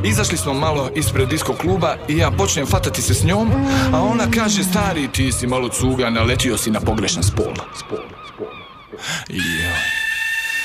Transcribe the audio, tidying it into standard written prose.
Izašli smo malo ispred disko kluba i ja počnem fatati se s njom, a ona kaže, stari, ti si malo cuga, naletio si na pogrešan spol. Joj.